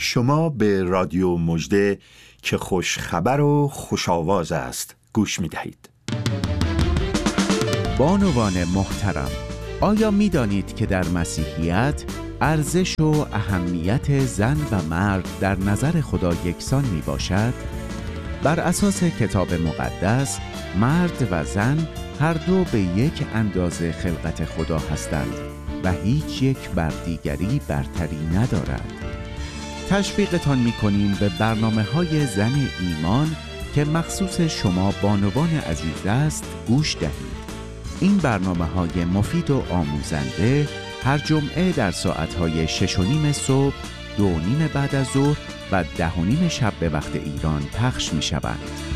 شما به رادیو مژده که خوش خبر و خوش آواز است گوش می دهید. بانوان محترم، آیا می دانید که در مسیحیت ارزش و اهمیت زن و مرد در نظر خدا یکسان می باشد؟ بر اساس کتاب مقدس، مرد و زن هر دو به یک اندازه خلقت خدا هستند و هیچ یک بر دیگری برتری ندارد. تشویقتان می‌کنیم به برنامه‌های زن ایمان که مخصوص شما بانوان عزیز است گوش دهید. این برنامه‌های مفید و آموزنده هر جمعه در ساعت‌های 6:30 صبح، 2:30 بعد از ظهر و 10:30 شب به وقت ایران پخش می‌شوند.